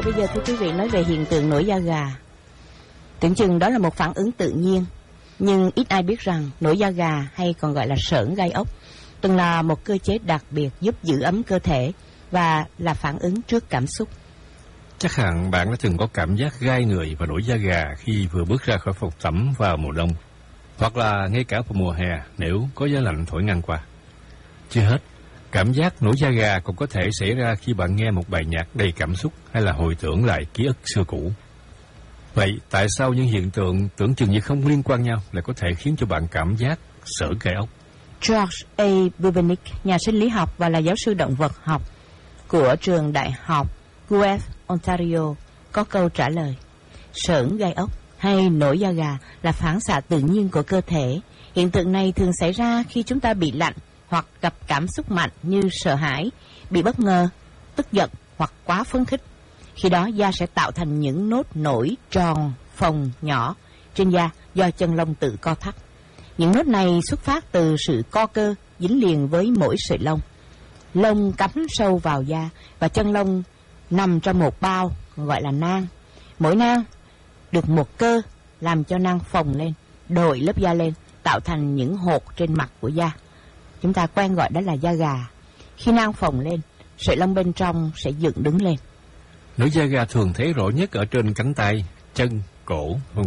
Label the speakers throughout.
Speaker 1: bây giờ thưa quý vị nói về hiện tượng nổi da gà. Tưởng chừng đó là một phản ứng tự nhiên, nhưng ít ai biết rằng nổi da gà hay còn gọi là sởn gai ốc từng là một cơ chế đặc biệt giúp giữ ấm cơ thể và là phản ứng trước cảm xúc.
Speaker 2: Chắc hẳn bạn đã từng có cảm giác gai người và nổi da gà khi vừa bước ra khỏi phòng tắm vào mùa đông, hoặc là ngay cả vào mùa hè nếu có gió lạnh thổi ngang qua. Chưa hết, cảm giác nổi da gà cũng có thể xảy ra khi bạn nghe một bài nhạc đầy cảm xúc hay là hồi tưởng lại ký ức xưa cũ. Vậy tại sao những hiện tượng tưởng chừng như không liên quan nhau lại có thể khiến cho bạn cảm giác sởn gai ốc?
Speaker 1: George A. Bubenick, nhà sinh lý học và là giáo sư động vật học của trường đại học Guelph, Ontario, có câu trả lời: sởn gai ốc hay nổi da gà là phản xạ tự nhiên của cơ thể. Hiện tượng này thường xảy ra khi chúng ta bị lạnh hoặc gặp cảm xúc mạnh như sợ hãi, bị bất ngờ, tức giận hoặc quá phấn khích. Khi đó da sẽ tạo thành những nốt nổi tròn, phồng, nhỏ trên da do chân lông tự co thắt. Những nốt này xuất phát từ sự co cơ dính liền với mỗi sợi lông. Lông cắm sâu vào da và chân lông nằm trong một bao gọi là nang. Mỗi nang được một cơ làm cho nang phồng lên, đội lớp da lên, tạo thành những hột trên mặt của da. Chúng ta quen gọi đó là da gà. Khi nang phồng lên, sợi lông bên trong sẽ dựng đứng lên.
Speaker 2: Nổi da gà thường thấy rõ nhất ở trên cánh tay, chân, cổ, v.v.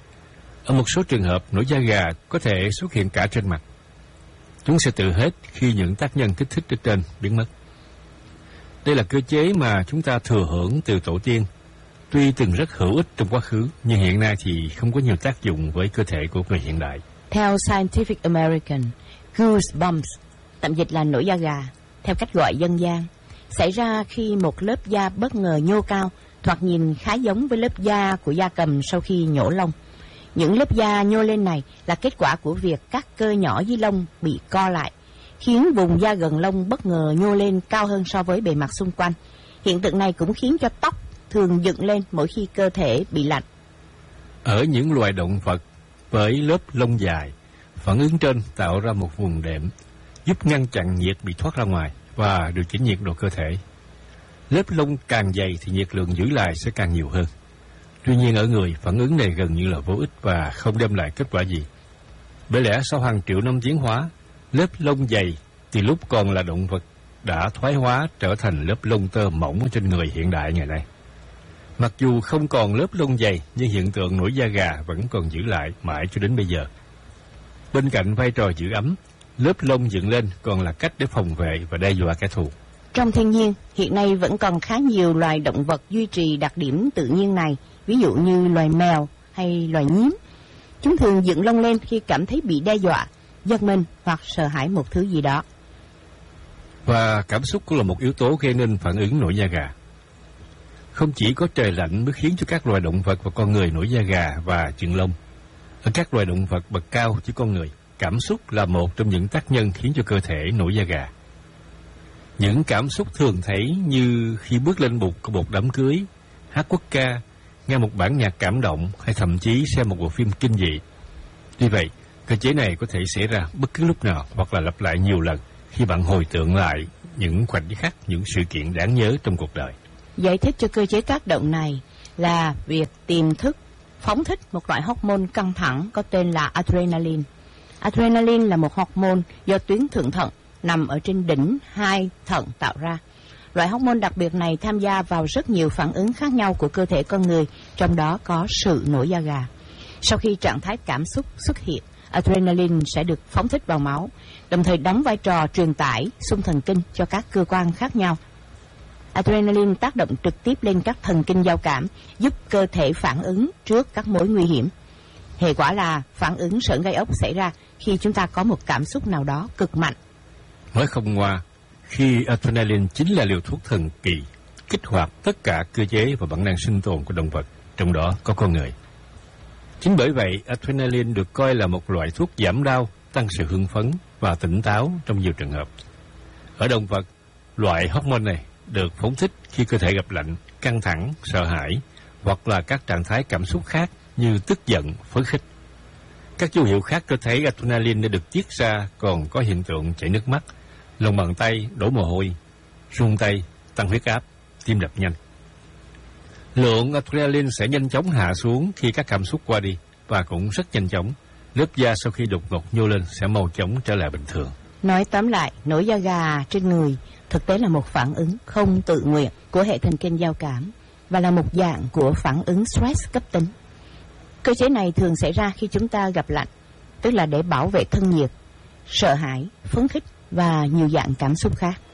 Speaker 2: Ở một số trường hợp, nổi da gà có thể xuất hiện cả trên mặt. Chúng sẽ tự hết khi những tác nhân kích thích ở trên biến mất. Đây là cơ chế mà chúng ta thừa hưởng từ tổ tiên. Tuy từng rất hữu ích trong quá khứ, nhưng hiện nay thì không có nhiều tác dụng với cơ thể của người hiện đại.
Speaker 1: Theo Scientific American, goosebumps, tạm dịch là nổi da gà, theo cách gọi dân gian, xảy ra khi một lớp da bất ngờ nhô cao, thoạt nhìn khá giống với lớp da của gia cầm sau khi nhổ lông. Những lớp da nhô lên này là kết quả của việc các cơ nhỏ dưới lông bị co lại, khiến vùng da gần lông bất ngờ nhô lên cao hơn so với bề mặt xung quanh. Hiện tượng này cũng khiến cho tóc thường dựng lên mỗi khi cơ thể bị lạnh.
Speaker 2: Ở những loài động vật với lớp lông dài, phản ứng trên tạo ra một vùng đệm, giúp ngăn chặn nhiệt bị thoát ra ngoài và điều chỉnh nhiệt độ cơ thể. Lớp lông càng dày thì nhiệt lượng giữ lại sẽ càng nhiều hơn. Tuy nhiên ở người, phản ứng này gần như là vô ích và không đem lại kết quả gì. Bởi lẽ sau hàng triệu năm tiến hóa, lớp lông dày từ lúc còn là động vật đã thoái hóa trở thành lớp lông tơ mỏng trên người hiện đại ngày nay. Mặc dù không còn lớp lông dày, nhưng hiện tượng nổi da gà vẫn còn giữ lại mãi cho đến bây giờ. Bên cạnh vai trò giữ ấm, lớp lông dựng lên còn là cách để phòng vệ và đe dọa kẻ thù.
Speaker 1: Trong thiên nhiên, hiện nay vẫn còn khá nhiều loài động vật duy trì đặc điểm tự nhiên này, ví dụ như loài mèo hay loài nhím. Chúng thường dựng lông lên khi cảm thấy bị đe dọa, giật mình hoặc sợ hãi một thứ gì đó.
Speaker 2: Và cảm xúc cũng là một yếu tố gây nên phản ứng nổi da gà. Không chỉ có trời lạnh mới khiến cho các loài động vật và con người nổi da gà và dựng lông. Ở các loài động vật bậc cao chứ con người, cảm xúc là một trong những tác nhân khiến cho cơ thể nổi da gà. Những cảm xúc thường thấy như khi bước lên bục của một đám cưới, hát quốc ca, nghe một bản nhạc cảm động hay thậm chí xem một bộ phim kinh dị. Tuy vậy, cơ chế này có thể xảy ra bất cứ lúc nào hoặc là lặp lại nhiều lần khi bạn hồi tưởng lại những khoảnh khắc, những sự kiện đáng nhớ trong cuộc đời.
Speaker 1: Giải thích cho cơ chế tác động này là việc tiềm thức phóng thích một loại hormone căng thẳng có tên là adrenaline. Adrenaline là một hormone do tuyến thượng thận nằm ở trên đỉnh hai thận tạo ra. Loại hormone đặc biệt này tham gia vào rất nhiều phản ứng khác nhau của cơ thể con người, trong đó có sự nổi da gà. Sau khi trạng thái cảm xúc xuất hiện, adrenaline sẽ được phóng thích vào máu, đồng thời đóng vai trò truyền tải xung thần kinh cho các cơ quan khác nhau. Adrenaline tác động trực tiếp lên các thần kinh giao cảm, giúp cơ thể phản ứng trước các mối nguy hiểm. Hệ quả là phản ứng sởn gai ốc xảy ra khi chúng ta có một cảm xúc nào đó cực mạnh.
Speaker 2: Nói không ngoa, khi adrenaline chính là liều thuốc thần kỳ, kích hoạt tất cả cơ chế và bản năng sinh tồn của động vật, trong đó có con người. Chính bởi vậy, adrenaline được coi là một loại thuốc giảm đau, tăng sự hưng phấn và tỉnh táo trong nhiều trường hợp. Ở động vật, loại hormone này được phóng thích khi cơ thể gặp lạnh, căng thẳng, sợ hãi hoặc là các trạng thái cảm xúc khác như tức giận, phấn khích. Các dấu hiệu khác cho thấy adrenaline đã được tiết ra còn có hiện tượng chảy nước mắt, lòng bàn tay đổ mồ hôi, run tay, tăng huyết áp, tim đập nhanh. Lượng adrenaline sẽ nhanh chóng hạ xuống khi các cảm xúc qua đi, và cũng rất nhanh chóng, lớp da sau khi đột ngột nhô lên sẽ mau chóng trở lại bình thường.
Speaker 1: Nói tóm lại, nổi da gà trên người thực tế là một phản ứng không tự nguyện của hệ thần kinh giao cảm và là một dạng của phản ứng stress cấp tính. Cơ chế này thường xảy ra khi chúng ta gặp lạnh, tức là để bảo vệ thân nhiệt, sợ hãi, phấn khích và nhiều dạng cảm xúc khác.